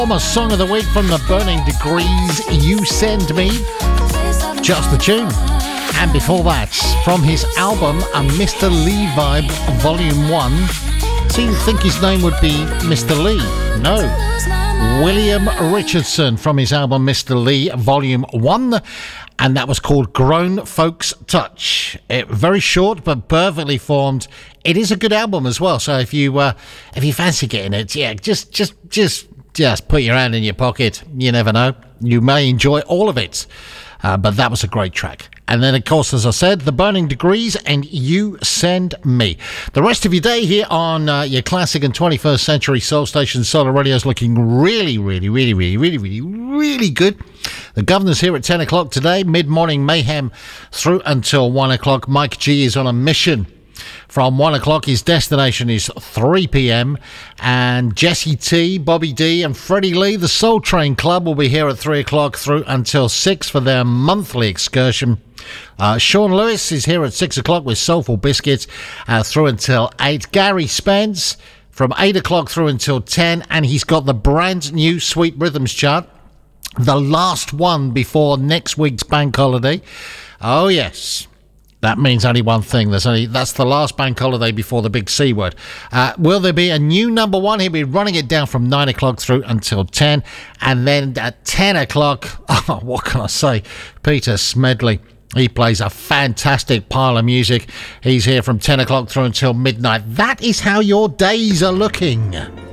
Almost Song of the Week from the Burning Degrees, You Send Me. Just the tune. And before that, from his album, A Mr. Lee Vibe, Volume 1. So you'd think his name would be Mr. Lee. No. William Richardson from his album, Mr. Lee, Volume 1. And that was called Grown Folks Touch. Very short, but perfectly formed. It is a good album as well. So if you fancy getting it, yeah, just put your hand in your pocket. You never know. You may enjoy all of it. But that was a great track. And then, of course, as I said, The Burning Degrees and You Send Me. The rest of your day here on your classic and 21st century soul station, Solar Radio, is looking really, really, really, really, really, really, really good. The Governor's here at 10 o'clock today. Mid-morning mayhem through until 1 o'clock. Mike G is on a mission. From 1 o'clock, his destination is 3 p.m. And Jesse T, Bobby D and Freddie Lee, the Soul Train Club, will be here at 3 o'clock through until 6 for their monthly excursion. Sean Lewis is here at 6 o'clock with Soulful Biscuits through until 8. Gary Spence from 8 o'clock through until 10. And he's got the brand new Sweet Rhythms chart, the last one before next week's bank holiday. Oh, yes. That means only one thing. That's the last bank holiday before the big C word. Will there be a new number one? He'll be running it down from 9 o'clock through until 10. And then at 10 o'clock, what can I say? Peter Smedley. He plays a fantastic pile of music. He's here from 10 o'clock through until midnight. That is how your days are looking.